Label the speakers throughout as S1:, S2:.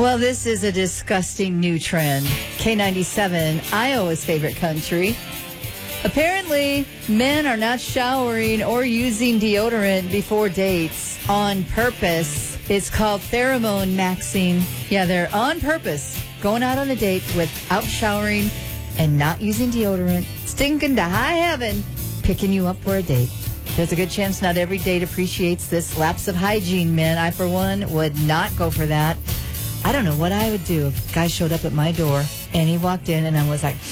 S1: Well, this is a disgusting new trend. K97, Iowa's favorite country. Apparently, men are not showering or using deodorant before dates on purpose. It's called pheromone maxing. Yeah, they're on purpose going out on a date without showering and not using deodorant, stinking to high heaven, picking you up for a date. There's a good chance not every date appreciates this lapse of hygiene, men. I, for one, would not go for that. I don't know what I would do if a guy showed up at my door and he walked in and I was like,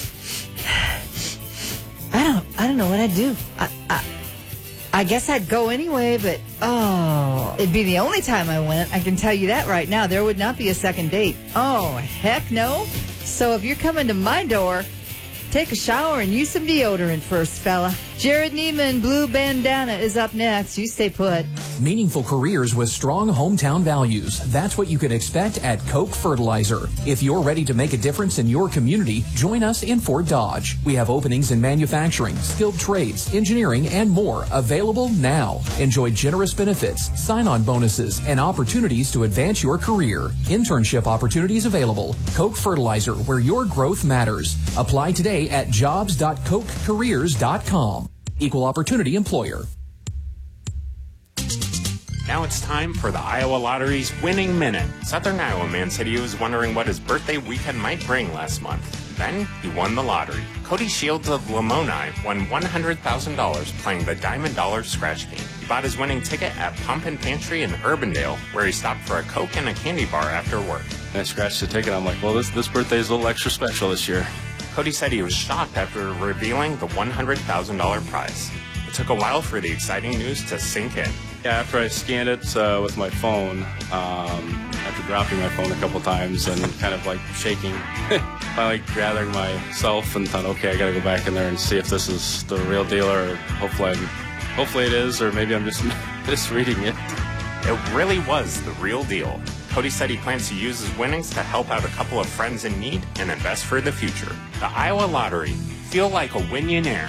S1: I don't know what I'd do. I guess I'd go anyway, but it'd be the only time I went. I can tell you that right now. There would not be a second date. Oh, heck no. So if you're coming to my door, take a shower and use some deodorant first, fella. Jared Neiman, Blue Bandana, is up next. You stay put.
S2: Meaningful careers with strong hometown values. That's what you can expect at Koch Fertilizer. If you're ready to make a difference in your community, join us in Fort Dodge. We have openings in manufacturing, skilled trades, engineering, and more available now. Enjoy generous benefits, sign-on bonuses, and opportunities to advance your career. Internship opportunities available. Koch Fertilizer, where your growth matters. Apply today at jobs.kochcareers.com. Equal opportunity employer.
S3: Now it's time for the Iowa Lottery's Winning Minute. Southern Iowa man said he was wondering what his birthday weekend might bring last month. Then he won the lottery. Cody Shields of Lamoni won $100,000 playing the Diamond Dollar scratch game. He bought his winning ticket at Pump and Pantry in Urbandale, where he stopped for a Coke and a candy bar after work.
S4: I scratched the ticket. I'm like, well, this birthday is a little extra special this year.
S3: Cody said he was shocked after revealing the $100,000 prize. It took a while for the exciting news to sink in.
S4: Yeah, after I scanned it with my phone, after dropping my phone a couple times and kind of like shaking, finally gathering myself and thought, okay, I got to go back in there and see if this is the real deal, or hopefully it is, or maybe I'm just misreading it.
S3: It really was the real deal. Cody said he plans to use his winnings to help out a couple of friends in need and invest for the future. The Iowa Lottery. Feel like a Winionaire.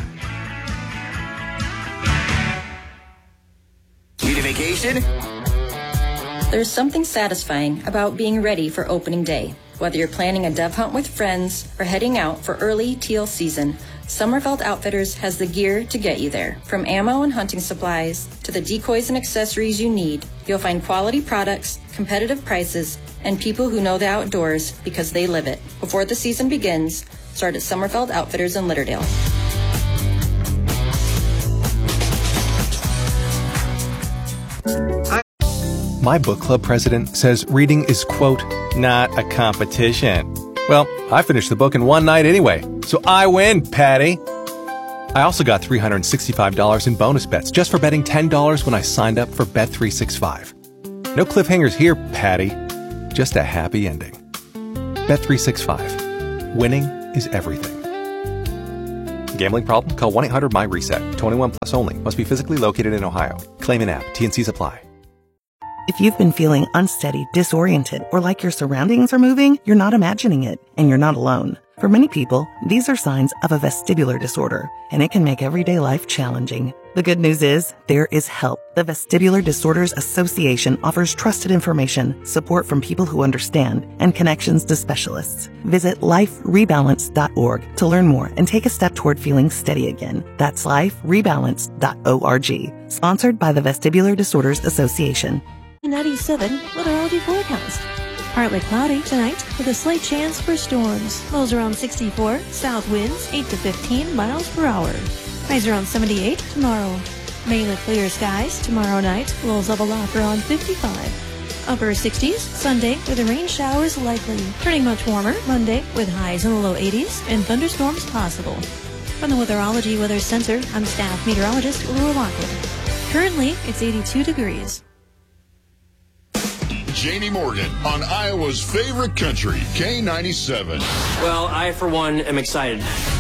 S5: Need a vacation?
S6: There's something satisfying about being ready for opening day. Whether you're planning a dove hunt with friends or heading out for early teal season, Sommerfeld Outfitters has the gear to get you there. From ammo and hunting supplies to the decoys and accessories you need, you'll find quality products, competitive prices, and people who know the outdoors because they live it. Before the season begins, start at Sommerfeld Outfitters in Litterdale.
S7: My book club president says reading is, quote, not a competition. Well, I finished the book in one night anyway, so I win, Patty. I also got $365 in bonus bets just for betting $10 when I signed up for Bet365. No cliffhangers here, Patty. Just a happy ending. Bet365. Winning is everything. Gambling problem? Call 1-800-MY-RESET. 21 plus only. Must be physically located in Ohio. Claim in app. T&Cs apply.
S8: If you've been feeling unsteady, disoriented, or like your surroundings are moving, you're not imagining it, and you're not alone. For many people, these are signs of a vestibular disorder, and it can make everyday life challenging. The good news is, there is help. The Vestibular Disorders Association offers trusted information, support from people who understand, and connections to specialists. Visit liferebalance.org to learn more and take a step toward feeling steady again. That's liferebalance.org. Sponsored by the Vestibular Disorders Association.
S9: 97 meteorology forecast. Partly cloudy tonight with a slight chance for storms. Lows around 64, south winds 8 to 15 miles per hour. Highs around 78 tomorrow. Mainly clear skies tomorrow night. Lows level off around 55. Upper 60s Sunday with rain showers likely. Turning much warmer Monday with highs in the low 80s and thunderstorms possible. From the Weatherology Weather Center, I'm staff meteorologist Laura Lockwood. Currently, it's 82 degrees.
S10: Jamie Morgan on Iowa's favorite country, K97.
S11: Well, I, for one, am excited.